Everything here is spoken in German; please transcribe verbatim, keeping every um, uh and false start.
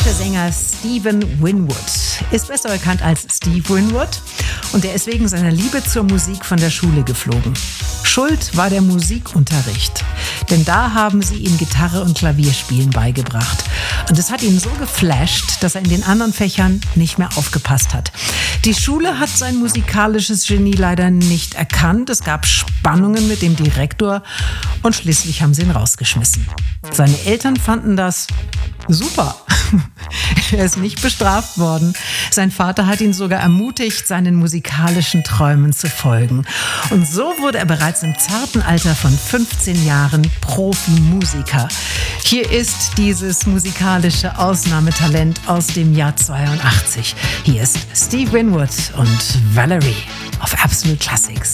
Der Sänger Stephen Winwood ist besser bekannt als Steve Winwood und er ist wegen seiner Liebe zur Musik von der Schule geflogen. Schuld war der Musikunterricht, denn da haben sie ihm Gitarre und Klavierspielen beigebracht. Und es hat ihn so geflasht, dass er in den anderen Fächern nicht mehr aufgepasst hat. Die Schule hat sein musikalisches Genie leider nicht erkannt. Es gab Spannungen mit dem Direktor und schließlich haben sie ihn rausgeschmissen. Seine Eltern fanden das super. Er ist nicht bestraft worden. Sein Vater hat ihn sogar ermutigt, seinen musikalischen Träumen zu folgen. Und so wurde er bereits im zarten Alter von fünfzehn Jahren Profimusiker. Hier ist dieses musikalische Ausnahmetalent aus dem Jahr zweiundachtzig. Hier ist Steve Winwood und Valerie auf Absolute Classics.